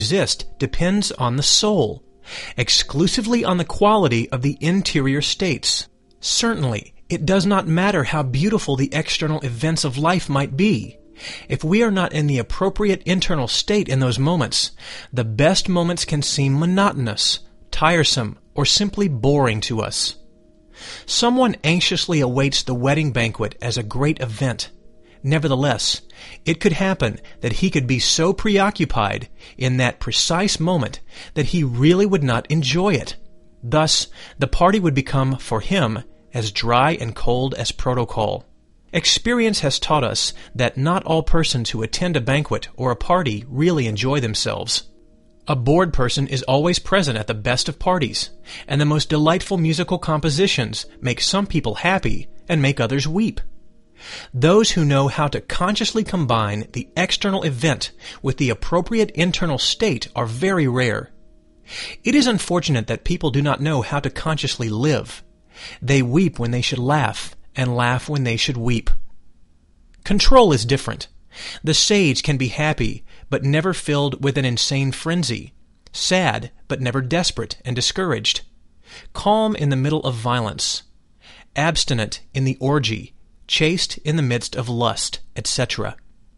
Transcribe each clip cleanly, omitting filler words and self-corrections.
exist depends on the soul, exclusively on the quality of the interior states. Certainly, it does not matter how beautiful the external events of life might be. If we are not in the appropriate internal state in those moments, the best moments can seem monotonous, tiresome, or simply boring to us. Someone anxiously awaits the wedding banquet as a great event. Nevertheless, it could happen that he could be so preoccupied in that precise moment that he really would not enjoy it. Thus, the party would become, for him, as dry and cold as protocol. Experience has taught us that not all persons who attend a banquet or a party really enjoy themselves. A bored person is always present at the best of parties, and the most delightful musical compositions make some people happy and make others weep. Those who know how to consciously combine the external event with the appropriate internal state are very rare. It is unfortunate that people do not know how to consciously live. They weep when they should laugh, and laugh when they should weep. Control is different. The sage can be happy, but never filled with an insane frenzy, sad, but never desperate and discouraged, calm in the middle of violence, abstinent in the orgy, chaste in the midst of lust, etc.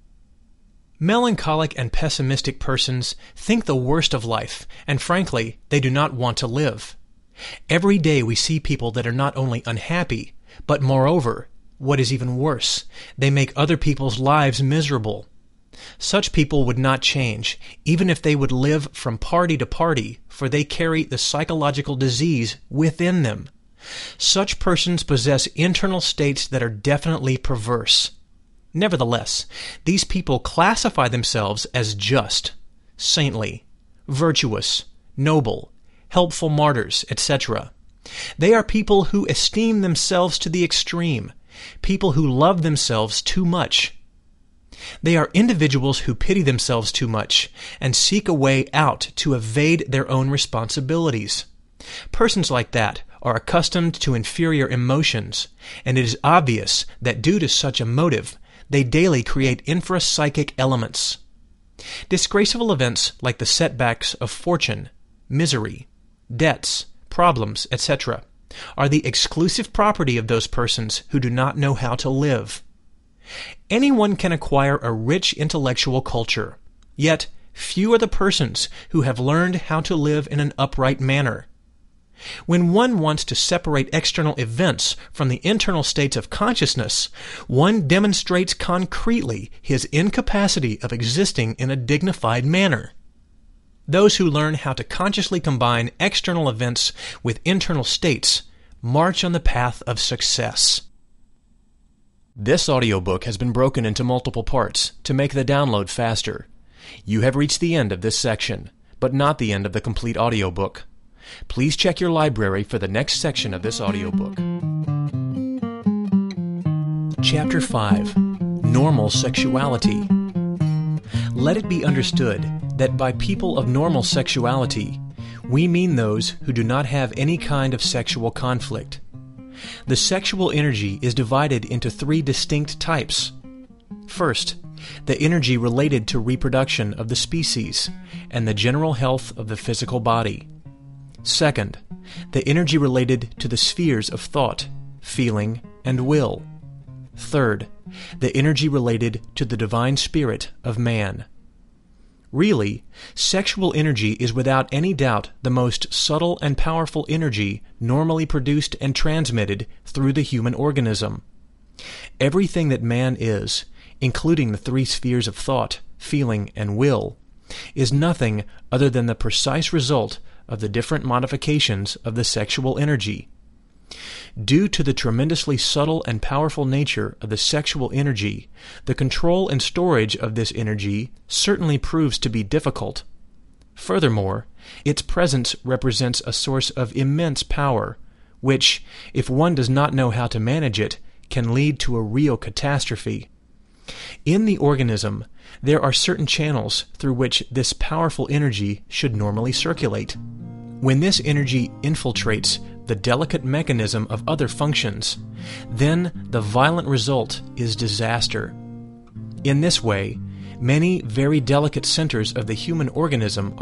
Melancholic and pessimistic persons think the worst of life, and frankly, they do not want to live. Every day we see people that are not only unhappy, but moreover, what is even worse, they make other people's lives miserable. Such people would not change, even if they would live from party to party, for they carry the psychological disease within them. Such persons possess internal states that are definitely perverse. Nevertheless, these people classify themselves as just, saintly, virtuous, noble, helpful martyrs, etc. They are people who esteem themselves to the extreme, people who love themselves too much. They are individuals who pity themselves too much and seek a way out to evade their own responsibilities. Persons like that are accustomed to inferior emotions, and it is obvious that due to such a motive, they daily create infrapsychic elements. Disgraceful events like the setbacks of fortune, misery, debts, problems, etc., are the exclusive property of those persons who do not know how to live. Anyone can acquire a rich intellectual culture, yet few are the persons who have learned how to live in an upright manner. When one wants to separate external events from the internal states of consciousness, one demonstrates concretely his incapacity of existing in a dignified manner. Those who learn how to consciously combine external events with internal states march on the path of success. This audiobook has been broken into multiple parts to make the download faster. You have reached the end of this section, but not the end of the complete audiobook. Please check your library for the next section of this audiobook. Chapter 5. Normal Sexuality. Let it be understood that by people of normal sexuality, we mean those who do not have any kind of sexual conflict. The sexual energy is divided into 3 distinct types. First, the energy related to reproduction of the species and the general health of the physical body. Second, the energy related to the spheres of thought, feeling, and will. Third, the energy related to the divine spirit of man. Really, sexual energy is without any doubt the most subtle and powerful energy normally produced and transmitted through the human organism. Everything that man is, including the 3 spheres of thought, feeling, and will, is nothing other than the precise result of the different modifications of the sexual energy. Due to the tremendously subtle and powerful nature of the sexual energy, the control and storage of this energy certainly proves to be difficult. Furthermore, its presence represents a source of immense power, which, if one does not know how to manage it, can lead to a real catastrophe. In the organism, there are certain channels through which this powerful energy should normally circulate. When this energy infiltrates the delicate mechanism of other functions, then the violent result is disaster. In this way, Many very delicate centers of the human organism